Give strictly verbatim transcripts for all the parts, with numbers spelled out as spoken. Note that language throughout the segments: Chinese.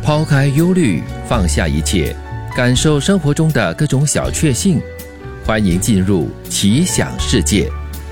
抛开忧虑，放下一切，感受生活中的各种小确幸。欢迎进入奇想世界。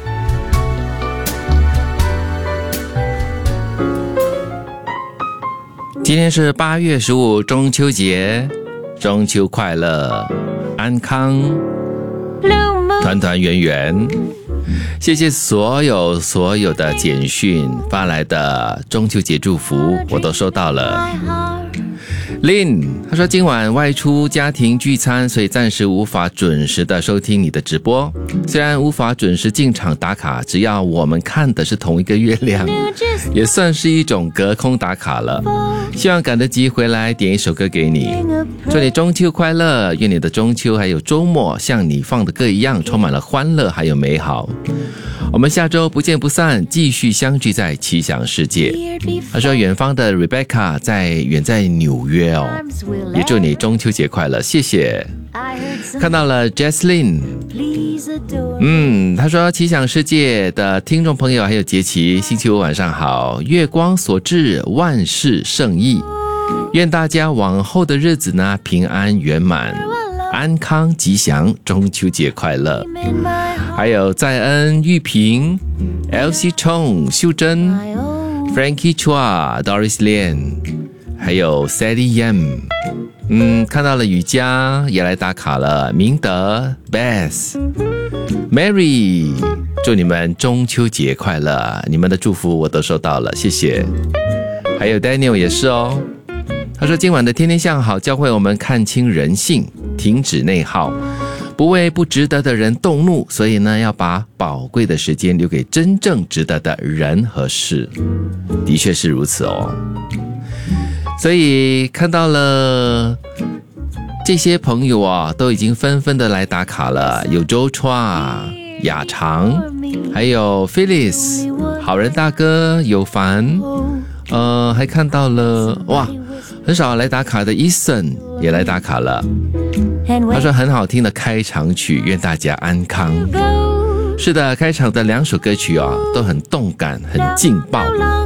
今天是八月十五，中秋节，中秋快乐，安康，团团圆圆。谢谢所有所有的简讯发来的中秋节祝福，我都收到了。Lin 他说今晚外出家庭聚餐，所以暂时无法准时的收听你的直播。虽然无法准时进场打卡，只要我们看的是同一个月亮，也算是一种隔空打卡了。希望赶得及回来点一首歌给你，祝你中秋快乐，愿你的中秋还有周末像你放的歌一样充满了欢乐还有美好。我们下周不见不散，继续相聚在奇想世界。他说远方的 Rebecca 在远在纽约哦，也祝你中秋节快乐，谢谢。看到了 Jesslyn， 嗯，他说奇想世界的听众朋友还有杰奇，星期五晚上好，月光所致，万事胜意，愿大家往后的日子呢平安圆满，安康吉祥，中秋节快乐。还有在恩、玉萍、L C Chong、秀珍、Frankie Chua、Doris Lian， 还有 Sadie Yam。嗯，看到了雨佳也来打卡了，明德、Beth、Mary， 祝你们中秋节快乐，你们的祝福我都收到了，谢谢。还有 Daniel 也是哦，他说今晚的天天向好教会我们看清人性，停止内耗，不为不值得的人动怒，所以呢要把宝贵的时间留给真正值得的人和事。的确是如此哦。所以看到了这些朋友啊，都已经纷纷的来打卡了，有周川、雅长，还有 Phyllis、 好人大哥、有凡，呃，还看到了哇，很少来打卡的 Eason 也来打卡了。他说很好听的开场曲，愿大家安康。是的，开场的两首歌曲啊，都很动感，很劲爆。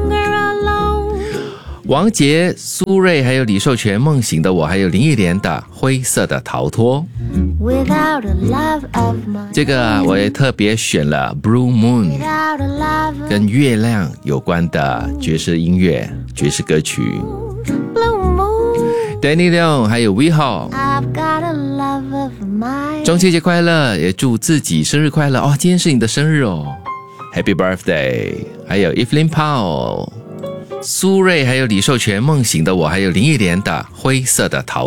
王杰、苏芮还有李寿全梦醒的我，还有林忆莲的灰色的逃脱。这个我也特别选了 Blue Moon， 跟月亮有关的爵士音乐、爵士歌曲。Danny Leon 还有 Weho， 中秋节快乐，也祝自己生日快乐哦！今天是你的生日哦 ，Happy Birthday！ 还有 Evelyn Powell、苏芮还有李寿全梦醒的我，还有林忆莲的灰色的逃脱。